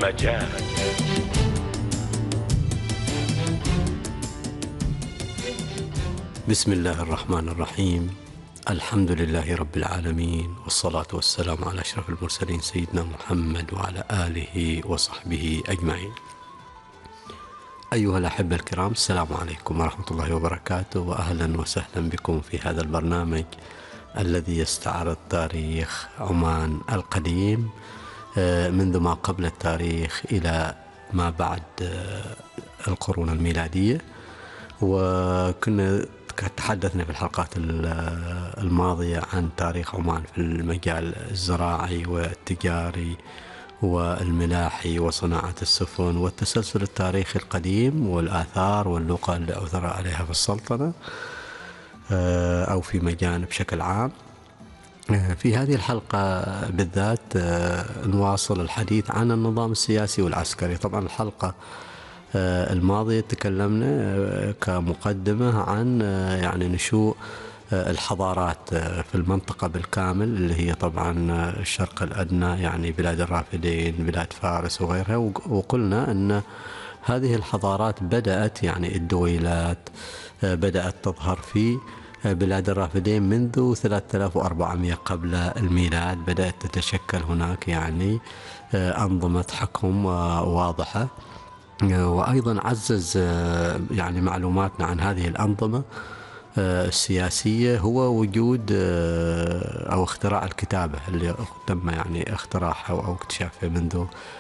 مجال. بسم الله الرحمن الرحيم. الحمد لله رب العالمين، والصلاة والسلام على أشرف المرسلين سيدنا محمد وعلى آله وصحبه أجمعين. أيها الأحبة الكرام، السلام عليكم ورحمة الله وبركاته، وأهلا وسهلا بكم في هذا البرنامج الذي يستعرض تاريخ عمان القديم منذ ما قبل التاريخ إلى ما بعد القرون الميلادية. وكنا تحدثنا في الحلقات الماضية عن تاريخ عمان في المجال الزراعي والتجاري والملاحي وصناعة السفن والتسلسل التاريخي القديم والآثار واللغة اللي أثر عليها في السلطنة أو في مجال بشكل عام. في هذه الحلقة بالذات نواصل الحديث عن النظام السياسي والعسكري. طبعا الحلقة الماضية تكلمنا كمقدمة عن يعني نشوء الحضارات في المنطقة بالكامل، اللي هي طبعا الشرق الأدنى، يعني بلاد الرافدين، بلاد فارس وغيرها. وقلنا أن هذه الحضارات بدأت، يعني الدويلات بدأت تظهر في بلاد الرافدين منذ 3400 قبل الميلاد. بدأت تتشكل هناك يعني أنظمة حكم واضحة. وأيضا عزز يعني معلوماتنا عن هذه الأنظمة السياسية هو وجود أو اختراع الكتابة اللي تم يعني اختراعها أو اكتشافها منذ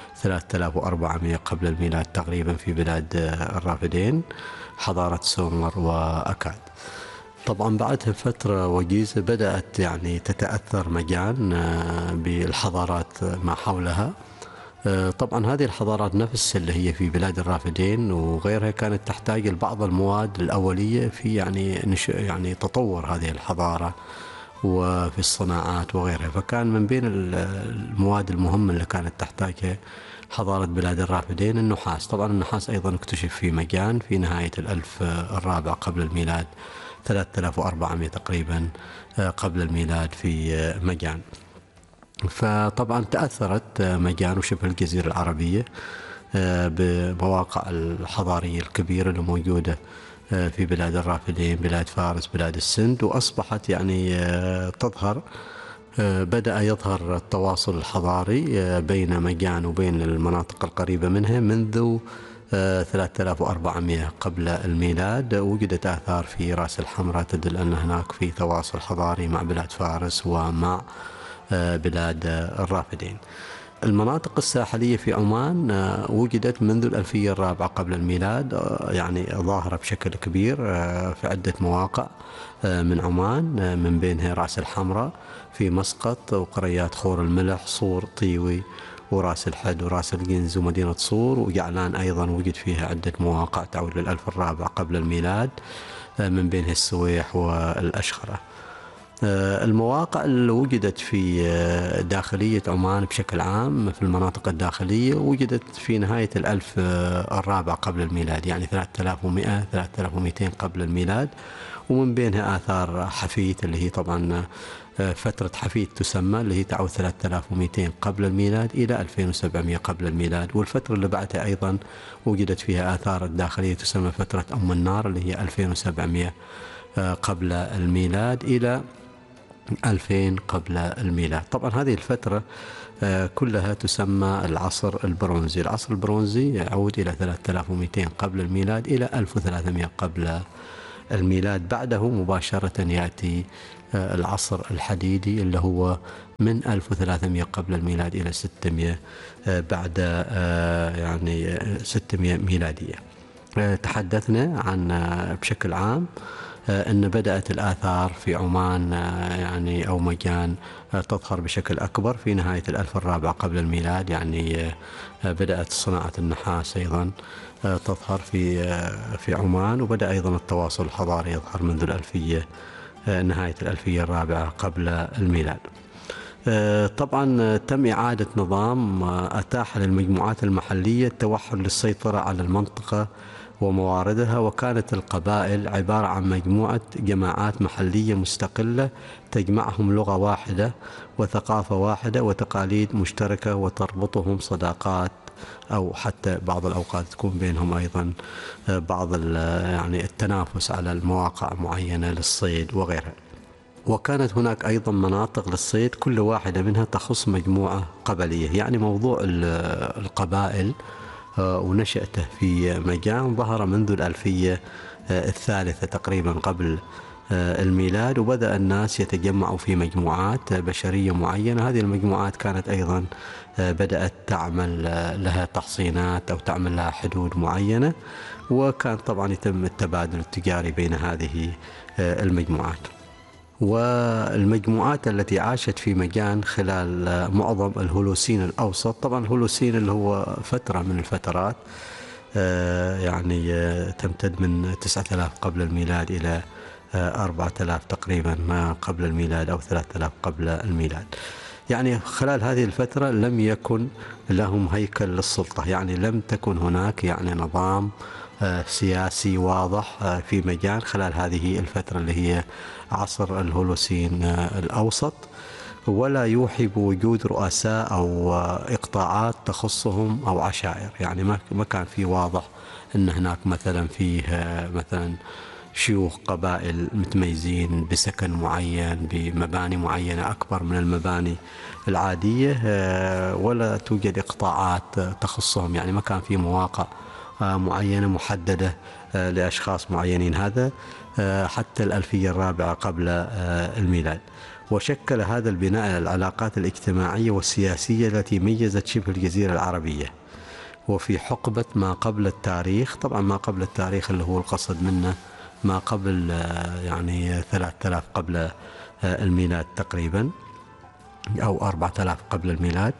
3400 قبل الميلاد تقريبا في بلاد الرافدين، حضارة سومر وأكاد. طبعا بعدها فترة وجيزة بدأت يعني تتأثر مجان بالحضارات ما حولها. طبعا هذه الحضارات نفس اللي هي في بلاد الرافدين وغيرها كانت تحتاج لبعض المواد الأولية في يعني تطور هذه الحضارة وفي الصناعات وغيرها. فكان من بين المواد المهمة اللي كانت تحتاجها حضارة بلاد الرافدين النحاس. طبعا النحاس أيضا اكتشف في مجان في نهاية الألف الرابع قبل الميلاد، 3400 تقريبا قبل الميلاد في مجان. فطبعا تأثرت مجان وشبه الجزيرة العربية بمواقع الحضارية الكبيرة اللي موجودة في بلاد الرافدين، بلاد فارس، بلاد السند. وأصبحت يعني تظهر، بدأ يظهر التواصل الحضاري بين مجان وبين المناطق القريبة منها منذ 3400 قبل الميلاد. وجدت آثار في رأس الحمراء تدل أن هناك في تواصل حضاري مع بلاد فارس ومع بلاد الرافدين. المناطق الساحلية في عمان وجدت منذ الألفية الرابعة قبل الميلاد، يعني ظاهرة بشكل كبير في عدة مواقع من عمان، من بينها رأس الحمراء في مسقط وقريات خور الملح، صور، طيوي، وراس الحد وراس الجنز ومدينة صور. وجعلان أيضا وجد فيها عدة مواقع تعود للألف الرابع قبل الميلاد، من بينها السويح والأشخرة. المواقع اللي وجدت في داخلية عمان بشكل عام في المناطق الداخلية وجدت في نهاية الألف الرابع قبل الميلاد، يعني 3100 3200 قبل الميلاد. ومن بينها آثار حفيت اللي هي طبعا فترة حفيت تسمى، اللي هي تعود 3200 قبل الميلاد إلى 2700 قبل الميلاد. والفترة اللي بعدها أيضا وجدت فيها آثار الداخلية تسمى فترة أم النار اللي هي 2700 قبل الميلاد إلى 2000 قبل الميلاد. طبعا هذه الفترة كلها تسمى العصر البرونزي. العصر البرونزي يعود إلى 3200 قبل الميلاد إلى 1300 قبل الميلاد. بعده مباشرة يأتي العصر الحديدي اللي هو من 1300 قبل الميلاد إلى 600 بعد يعني 600 ميلادية. تحدثنا عن بشكل عام أن بدأت الآثار في عمان يعني أو مجان تظهر بشكل أكبر في نهاية الألف الرابع قبل الميلاد. يعني بدأت صناعة النحاس أيضا تظهر في عمان، وبدأ أيضا التواصل الحضاري يظهر منذ الألفية، نهاية الألفية الرابعة قبل الميلاد. طبعا تم إعادة نظام أتاح للمجموعات المحلية التوحد للسيطرة على المنطقة ومواردها. وكانت القبائل عبارة عن مجموعة جماعات محلية مستقلة تجمعهم لغة واحدة وثقافة واحدة وتقاليد مشتركة وتربطهم صداقات، أو حتى بعض الأوقات تكون بينهم أيضا بعض يعني التنافس على المواقع معينة للصيد وغيرها. وكانت هناك أيضا مناطق للصيد كل واحدة منها تخص مجموعة قبلية. يعني موضوع القبائل ونشأته في مجان ظهر منذ الألفية الثالثة تقريبا قبل الميلاد، وبدأ الناس يتجمعوا في مجموعات بشرية معينة. هذه المجموعات كانت أيضا بدأت تعمل لها تحصينات أو تعمل لها حدود معينة، وكان طبعا يتم التبادل التجاري بين هذه المجموعات. والمجموعات التي عاشت في مجان خلال معظم الهولوسين الأوسط، طبعا الهولوسين اللي هو فترة من الفترات يعني تمتد من 9000 قبل الميلاد إلى 4000 تقريبا قبل الميلاد أو 3000 قبل الميلاد. يعني خلال هذه الفترة لم يكن لهم هيكل للسلطة، يعني لم تكن هناك يعني نظام سياسي واضح في مجان خلال هذه الفترة اللي هي عصر الهولوسين الأوسط، ولا يوحي بوجود رؤساء أو إقطاعات تخصهم أو عشائر. يعني ما كان في واضح أن هناك مثلا فيه مثلا شيوخ قبائل متميزين بسكن معين بمباني معينة أكبر من المباني العادية، ولا توجد إقطاعات تخصهم. يعني ما كان في مواقع معينة محددة لأشخاص معينين. هذا حتى الألفية الرابعة قبل الميلاد. وشكل هذا البناء العلاقات الاجتماعية والسياسية التي ميزت شبه الجزيرة العربية. وفي حقبة ما قبل التاريخ، طبعا ما قبل التاريخ اللي هو القصد منه ما قبل يعني 3000 قبل الميلاد تقريبا أو 4000 قبل الميلاد،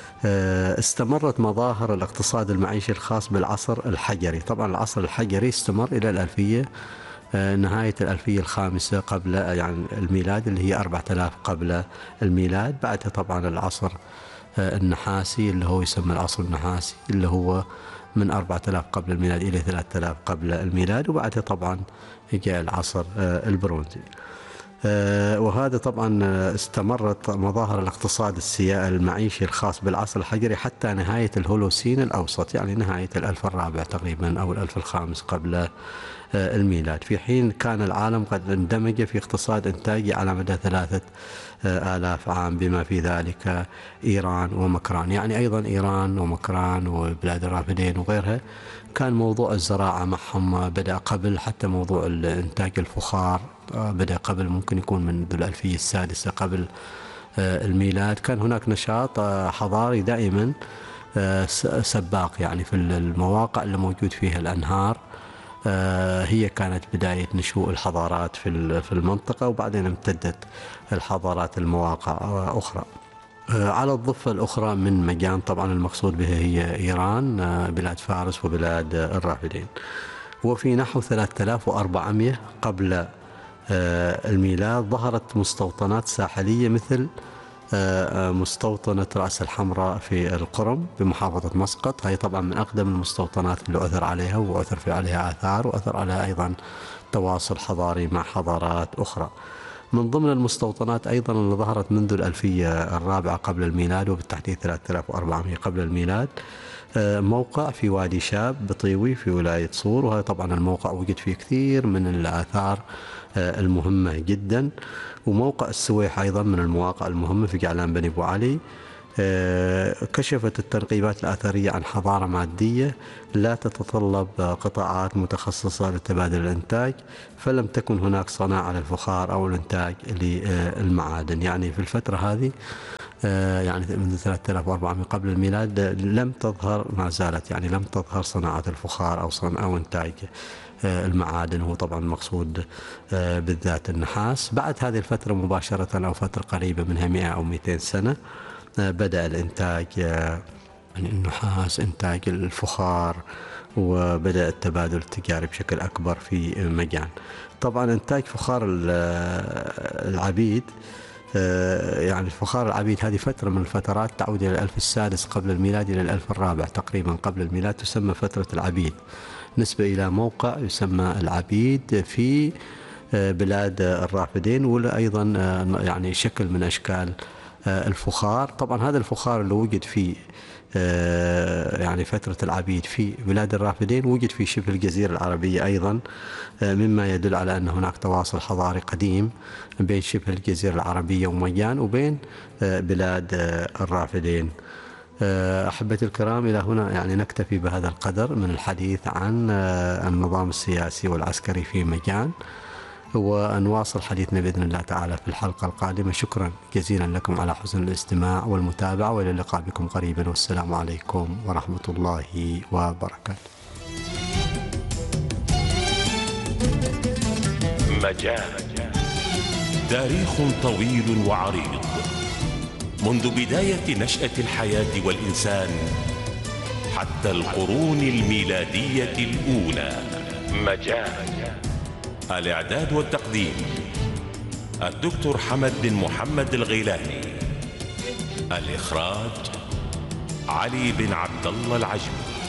استمرت مظاهر الاقتصاد المعيشي الخاص بالعصر الحجري. طبعا العصر الحجري استمر إلى الألفية نهاية الألفية الخامسة قبل يعني الميلاد اللي هي 4000 قبل الميلاد. بعدها طبعا العصر النحاسي اللي هو يسمى العصر النحاسي اللي هو من 4000 قبل الميلاد إلى 3000 قبل الميلاد، وبعدها طبعا جاء العصر البرونزي. وهذا طبعا استمرت مظاهر الاقتصاد المعيشي الخاص بالعصر الحجري حتى نهاية الهولوسين الأوسط، يعني نهاية الألف الرابع تقريبا أو الألف الخامس قبل الميلاد، في حين كان العالم قد اندمج في اقتصاد إنتاجي على مدى 3000 عام بما في ذلك إيران ومكران. يعني أيضا إيران ومكران وبلاد الرافدين وغيرها كان موضوع الزراعة معهم بدأ قبل، حتى موضوع الإنتاج الفخار بدأ قبل، ممكن يكون من الألفية السادسة قبل الميلاد. كان هناك نشاط حضاري دائما سباق، يعني في المواقع اللي موجود فيها الأنهار هي كانت بداية نشوء الحضارات في المنطقة، وبعدين امتدت الحضارات المواقع أخرى. على الضفة الأخرى من مجان طبعا المقصود بها هي إيران، بلاد فارس وبلاد الرافدين. وفي نحو 3400 قبل الميلاد ظهرت مستوطنات ساحلية مثل مستوطنة رأس الحمراء في القرم بمحافظة مسقط. هي طبعا من أقدم المستوطنات اللي أثر عليها وأثر في عليها آثار، وأثر عليها أيضا تواصل حضاري مع حضارات أخرى. من ضمن المستوطنات أيضا اللي ظهرت منذ الألفية الرابعة قبل الميلاد وبالتحديد 3400 قبل الميلاد موقع في وادي شاب بطيوي في ولاية صور، وهذا طبعا الموقع وجد فيه كثير من الآثار المهمة جدا. وموقع السويح أيضا من المواقع المهمة في جعلان بني أبو علي. كشفت التنقيبات الآثارية عن حضارة مادية لا تتطلب قطاعات متخصصة لتبادل الإنتاج، فلم تكن هناك صناعة للفخار أو الإنتاج للمعادن. يعني في الفترة هذه يعني منذ 3400 قبل الميلاد لم تظهر، ما زالت يعني لم تظهر صناعة الفخار أو إنتاج المعادن، هو طبعا مقصود بالذات النحاس. بعد هذه الفترة مباشرة أو فترة قريبة منها 100 أو 200 سنة بدأ الإنتاج يعني النحاس، إنتاج الفخار، وبدأ التبادل التجاري بشكل أكبر في مجان. طبعا إنتاج فخار العبيد، يعني فخار العبيد هذه فترة من الفترات تعود إلى الألف السادس قبل الميلاد إلى الألف الرابع تقريبا قبل الميلاد، تسمى فترة العبيد، نسبة إلى موقع يسمى العبيد في بلاد الرافدين، ولا أيضا يعني شكل من أشكال الفخار. طبعا هذا الفخار اللي وجد في يعني فترة العبيد في بلاد الرافدين وجد في شبه الجزيرة العربية أيضا، مما يدل على أن هناك تواصل حضاري قديم بين شبه الجزيرة العربية وميان وبين بلاد الرافدين. أحبتي الكرام، إلى هنا يعني نكتفي بهذا القدر من الحديث عن النظام السياسي والعسكري في ميان، ونواصل حديثنا بإذن الله تعالى في الحلقة القادمة. شكرا جزيلا لكم على حسن الاستماع والمتابعة، وإلى اللقاء بكم قريبا، والسلام عليكم ورحمة الله وبركاته. مجال تاريخ طويل وعريض منذ بداية نشأة الحياة والإنسان حتى القرون الميلادية الأولى. مجال الإعداد والتقديم الدكتور حمد بن محمد الغيلاني. الإخراج علي بن عبد الله العجمي.